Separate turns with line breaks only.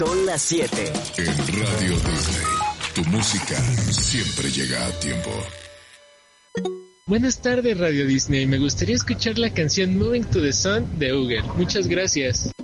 Son las 7.
En Radio Disney, tu música siempre llega a tiempo.
Buenas tardes, Radio Disney. Me gustaría escuchar la canción Moving to the Sun de Uger. Muchas gracias.